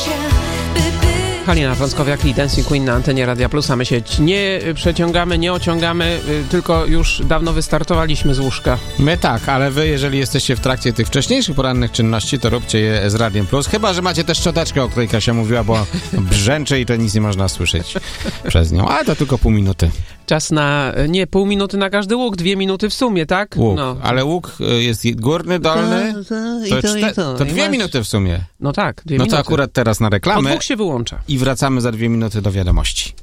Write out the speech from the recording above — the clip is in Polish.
Halina Frąckowiak i Dancing Queen na antenie Radia Plus, a my się nie przeciągamy, nie ociągamy, tylko już dawno wystartowaliśmy z łóżka. My tak, ale wy, jeżeli jesteście w trakcie tych wcześniejszych porannych czynności, to róbcie je z Radiem Plus, chyba że macie też szczoteczkę, o której Kasia mówiła, bo brzęczy i to nic nie można słyszeć przez nią, ale to tylko pół minuty. Czas na, nie, pół minuty na każdy łuk, 2 minuty w sumie, tak? Łuk, no. Ale łuk jest górny, dolny, to 2 minuty w sumie. No tak, 2 minuty. minuty. No to akurat teraz na reklamę. Po 2 się wyłącza. I wracamy za 2 minuty do wiadomości.